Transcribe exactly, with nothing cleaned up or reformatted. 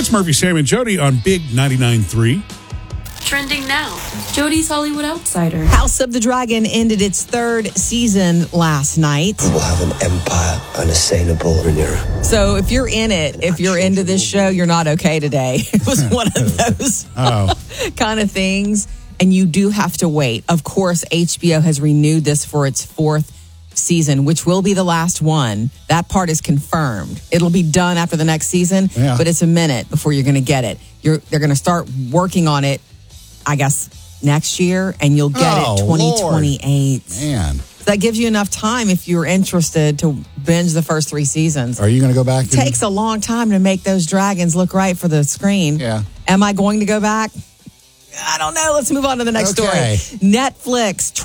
It's Murphy, Sam, and Jody on Big ninety-nine point three. Trending now. Jody's Hollywood Outsider. House of the Dragon ended its third season last night. We'll have an empire unassailable, Rhaenyra. So if you're in it, if you're into this show, you're not okay today. It was one of those Oh. kind of things. And you do have to wait. Of course, H B O has renewed this for its fourth season, which will be the last one. That part is confirmed. It'll be done after the next season, Yeah. but it's a minute before you're going to get it. You're, they're going to start working on it, I guess, next year, and you'll get Oh, it twenty twenty-eight. Lord. Man. So that gives you enough time if you're interested to binge the first three seasons. Are you going to go back? It takes a long time to make those dragons look right for the screen. Yeah. Am I going to go back? I don't know. Let's move on to the next Okay. story. Netflix